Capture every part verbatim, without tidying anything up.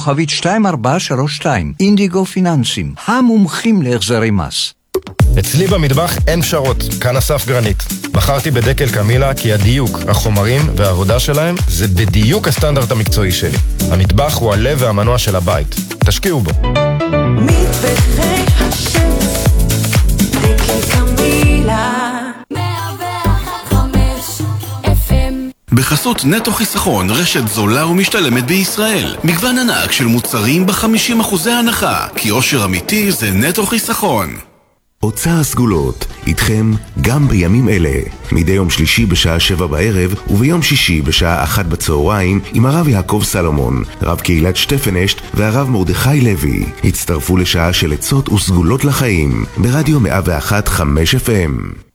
כוכבית שתיים ארבע שלוש שתיים. אינדיגו פיננסים, המומחים להחזרי מס. אצלי במטבח אין פשרות, כאן אסף גרנית. בחרתי בדקל קמילה כי הדיוק, החומרים והעבודה שלהם זה בדיוק הסטנדרט המקצועי שלי. המטבח הוא הלב והמנוע של הבית. תשקיעו בו. מטבחי השם, דקל קמילה. בחסות נטו חיסכון, רשת זולה ומשתלמת בישראל. מגוון ענק של מוצרים ב-חמישים אחוזי הנחה, כי עושר אמיתי זה נטו חיסכון. הוצאה סגולות, איתכם גם בימים אלה. מדי יום שלישי בשעה שבע בערב וביום שישי בשעה אחת בצהריים עם הרב יעקב סלומון, רב קהילת שטפנשט והרב מרדכי לוי. הצטרפו לשעה של עצות וסגולות לחיים ברדיו מאה ואחת נקודה חמש אף אם.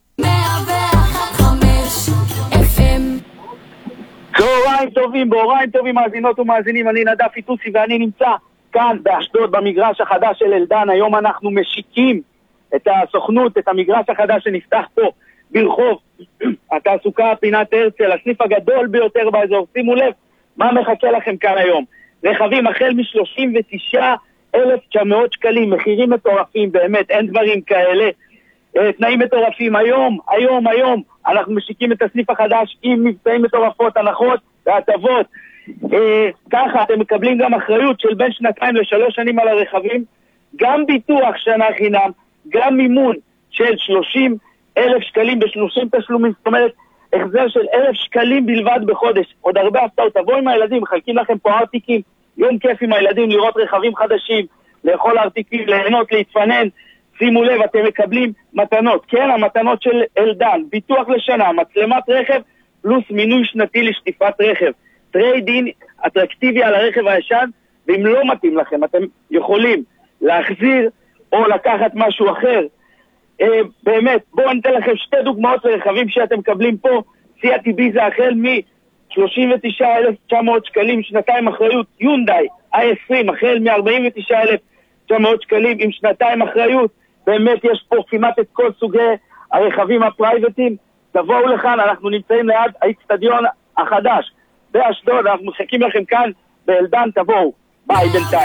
צהריים טובים, בהוריים טובים מאזינות ומאזינים, אני נדב פיטוסי ואני נמצא כאן באשדוד במגרש החדש של אלדן. היום אנחנו משיקים את הסוכנות, את המגרש החדש שנפתח פה ברחוב התעסוקה פינת הרצל, הסניף הגדול ביותר באזור. שימו לב מה מחכה לכם כאן היום. רכבים החל מ-שלושים ותשעה אלף תשע מאות שקלים, מחירים מטורפים, באמת אין דברים כאלה, תנאים מטורפים. היום, היום, היום אנחנו משיקים את הסניף החדש עם מבצעים מטורפות, הנחות והטבות. אה, ככה אתם מקבלים גם אחריות של בין שנתיים לשלוש שנים על הרכבים, גם ביטוח שנה חינם, גם מימון של שלושים אלף שקלים ב-שלושים תשלומים, זאת אומרת החזר של אלף שקלים בלבד בחודש. עוד הרבה הפתעות, תבואו עם הילדים, מחלקים לכם פה ארטיקים, יום כיף עם הילדים, לראות רכבים חדשים, לאכול ארטיקים, ליהנות, להתפנן. שימו לב, אתם מקבלים מתנות, כן, המתנות של אלדן, ביטוח לשנה, מצלמת רכב, פלוס מינוי שנתי לשטיפת רכב, טרייד-אין אטרקטיבי על הרכב הישן, ואם לא מתאים לכם, אתם יכולים להחזיר או לקחת משהו אחר. אה, באמת, בואו ניתן לכם שתי דוגמאות לרכבים שאתם מקבלים פה. סיאט איביזה החל מ-שלושים ותשעה אלף תשע מאות שקלים, שנתיים אחריות. יונדאי איי עשרים החל מ-ארבעים ותשעה אלף תשע מאות שקלים עם שנתיים אחריות. באמת יש פה כמעט את כל סוגי הרכבים הפרייבטים. תבואו לכאן, אנחנו נמצאים ליד האצטדיון החדש באשדוד, אנחנו מחכים לכם כאן באלדן, תבואו. ביי בינתיים.